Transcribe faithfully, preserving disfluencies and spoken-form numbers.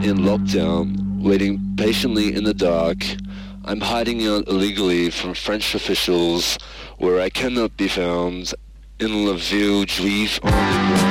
in lockdown, waiting patiently in the dark. I'm hiding out illegally from French officials where I cannot be found in La Ville Juive Underground.